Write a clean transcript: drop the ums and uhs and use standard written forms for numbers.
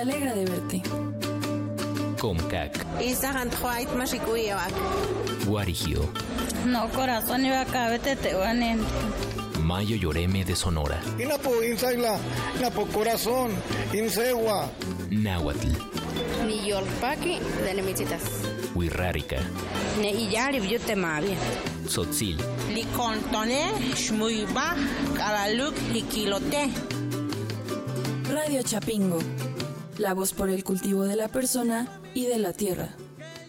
Alegra de verte. Comcac. Guarigio. No, corazón, iba a cabete te van en. Mayo Yoreme de Sonora. Inapo insagla, inapo corazón, insegua. Náhuatl. Niyolpaki de Nemichitas. Huirrárica. Ne iyari bien. Tzotzil. Licontone, Shmuiba, Karaluk, Hikilote. Radio Chapingo. La voz por el cultivo de la persona y de la tierra.